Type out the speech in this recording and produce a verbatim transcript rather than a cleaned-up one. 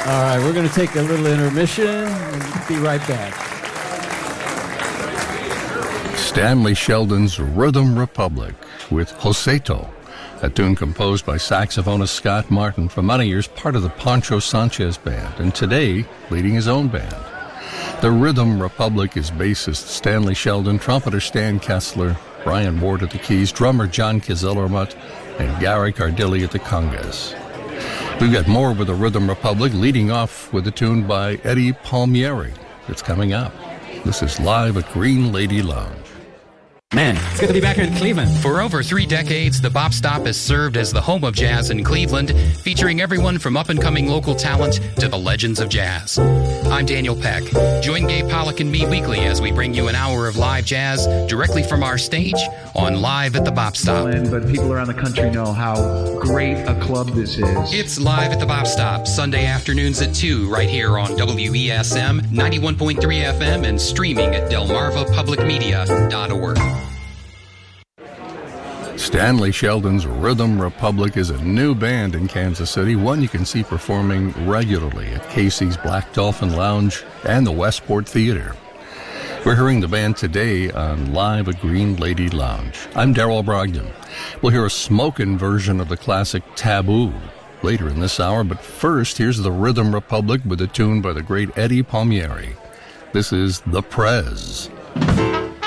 All right, we're going to take a little intermission and be right back. Stanley Sheldon's Rhythm Republic with Joseto, a tune composed by saxophonist Scott Martin, for many years part of the Pancho Sanchez Band, and today leading his own band. The Rhythm Republic is bassist Stanley Sheldon, trumpeter Stan Kessler, Brian Ward at the keys, drummer John Kizillermutt, and Gary Cardilli at the congas. We've got more with the Rhythm Republic, leading off with a tune by Eddie Palmieri that's coming up. This is live at Green Lady Lounge. Man, it's good to be back here in Cleveland. For over three decades, the Bop Stop has served as the home of jazz in Cleveland, featuring everyone from up-and-coming local talent to the legends of jazz. I'm Daniel Peck. Join Gabe Pollock and me weekly as we bring you an hour of live jazz directly from our stage on Live at the Bop Stop. But people around the country know how great a club this is. It's Live at the Bop Stop, Sunday afternoons at two, right here on W E S M ninety-one point three F M and streaming at delmarva public media dot org. Stanley Sheldon's Rhythm Republic is a new band in Kansas City, one you can see performing regularly at Casey's Black Dolphin Lounge and the Westport Theater. We're hearing the band today on Live at Green Lady Lounge. I'm Darrell Brogdon. We'll hear a smokin' version of the classic Taboo later in this hour, but first, here's the Rhythm Republic with a tune by the great Eddie Palmieri. This is The Prez.